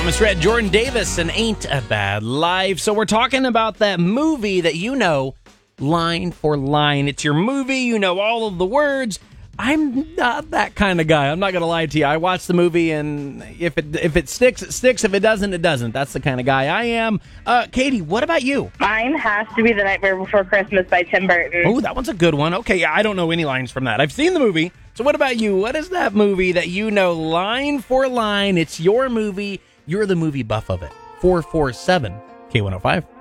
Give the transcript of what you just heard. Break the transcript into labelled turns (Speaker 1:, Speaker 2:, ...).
Speaker 1: Thomas Rhett, Jordan Davis, and Ain't a Bad Life. So we're talking about that movie that you know line for line. It's your movie. You know all of the words. I'm not that kind of guy. I'm not going to lie to you. I watch the movie, and if it sticks, it sticks. If it doesn't, it doesn't. That's the kind of guy I am. Katie, what about you?
Speaker 2: Mine has to be The Nightmare Before Christmas by Tim Burton.
Speaker 1: Oh, that one's a good one. Okay, I don't know any lines from that. I've seen the movie. So what about you? What is that movie that you know line for line? It's your movie. You're the movie buff of it. 447 K105.